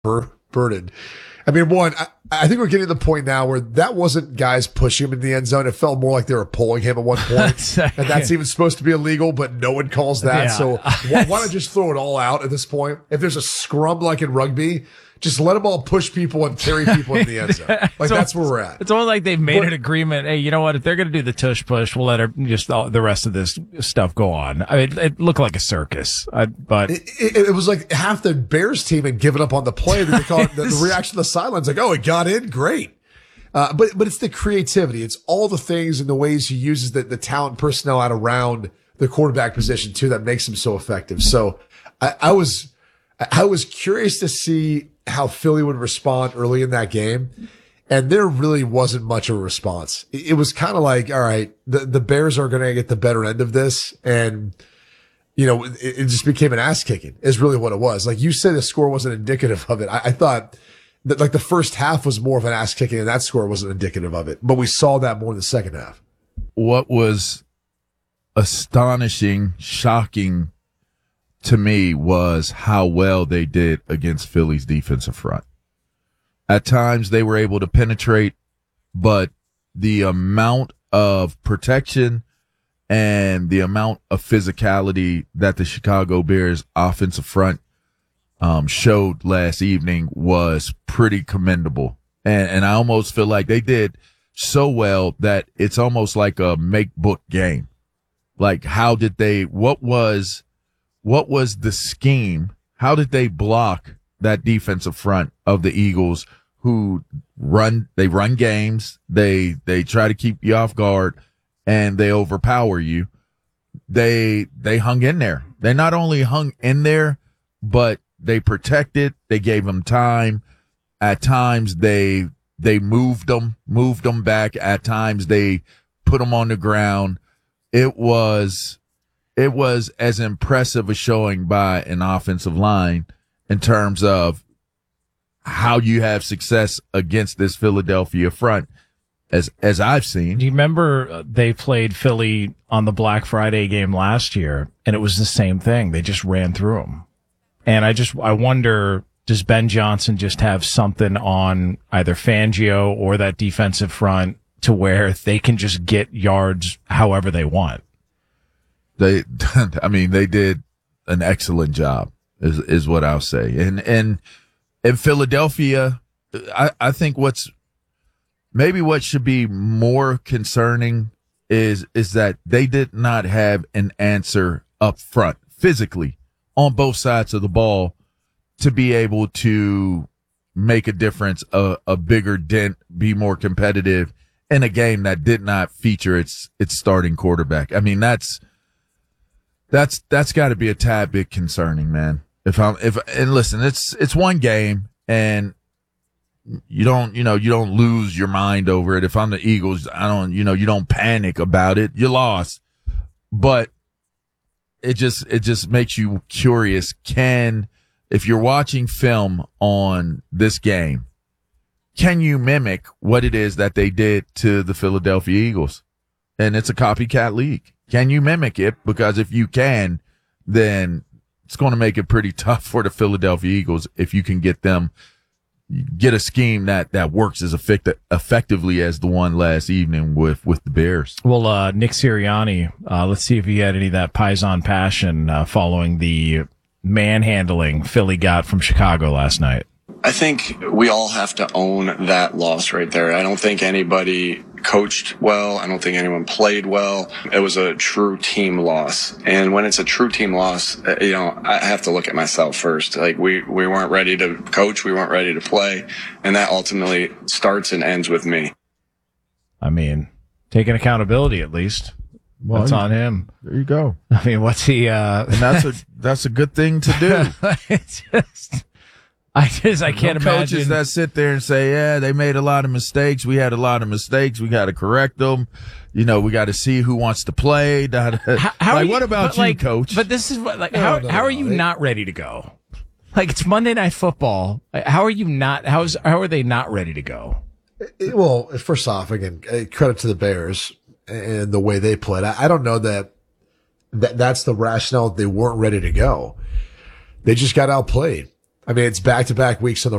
burden. I mean, I think we're getting to the point now where that wasn't guys pushing him in the end zone. It felt more like they were pulling him at one point. And that's even supposed to be illegal, but no one calls that. Yeah. So why not just throw it all out at this point? If there's a scrum like in rugby, just let them all push people and carry people in the end zone. Like, that's where we're at. It's almost like they've made an agreement. Hey, you know what? If they're going to do the tush push, we'll let the rest of this stuff go on. I mean, it looked like a circus, but it was like half the Bears team had given up on the play. They call it the reaction to the sidelines. Like, oh, it got in. Great. But it's the creativity. It's all the things and the ways he uses the talent personnel out around the quarterback position too that makes him so effective. So I was curious to see how Philly would respond early in that game. And there really wasn't much of a response. It was kind of like, all right, the Bears are going to get the better end of this. And, you know, it just became an ass kicking is really what it was. Like you said, the score wasn't indicative of it. I thought that like the first half was more of an ass kicking and that score wasn't indicative of it. But we saw that more in the second half. What was astonishing, shocking to me was how well they did against Philly's defensive front. At times they were able to penetrate, but the amount of protection and the amount of physicality that the Chicago Bears offensive front showed last evening was pretty commendable. And I almost feel like they did so well that it's almost like a make book game. Like what was the scheme? How did they block that defensive front of the Eagles who run games? They try to keep you off guard and they overpower you. They hung in there. They not only hung in there, but they protected. They gave them time. At times they moved them back. At times they put them on the ground. It was as impressive a showing by an offensive line in terms of how you have success against this Philadelphia front as I've seen. Do you remember they played Philly on the Black Friday game last year and it was the same thing. They just ran through them. And I wonder, does Ben Johnson just have something on either Fangio or that defensive front to where they can just get yards however they want? They did an excellent job is what I'll say. And in Philadelphia, I think what should be more concerning is that they did not have an answer up front physically on both sides of the ball to be able to make a difference, a bigger dent, be more competitive in a game that did not feature its starting quarterback. I mean, that's got to be a tad bit concerning, man. And listen, it's one game and you don't lose your mind over it. If I'm the Eagles, you don't panic about it. You lost, but it just makes you curious. If you're watching film on this game, can you mimic what it is that they did to the Philadelphia Eagles? And it's a copycat league. Can you mimic it? Because if you can, then it's going to make it pretty tough for the Philadelphia Eagles if you can get a scheme that works as effectively as the one last evening with the Bears. Well, Nick Sirianni, let's see if he had any of that Paisan passion following the manhandling Philly got from Chicago last night. I think we all have to own that loss right there. I don't think anybody coached well. I don't think anyone played well. It was a true team loss. And when it's a true team loss, I have to look at myself first. Like we weren't ready to coach. We weren't ready to play. And that ultimately starts and ends with me. I mean, taking accountability at least. Well, that's on him. There you go. I mean, what's he, and that's a good thing to do. It's just, I can't imagine. Coaches that sit there and say, yeah, they made a lot of mistakes. We had a lot of mistakes. We got to correct them. We got to see who wants to play. What about you, Coach? But this is what, how are you not ready to go? Like, it's Monday Night Football. How are you not, how are they not ready to go? Well, first off, again, credit to the Bears and the way they played. I don't know that's the rationale that they weren't ready to go. They just got outplayed. I mean, it's back-to-back weeks on the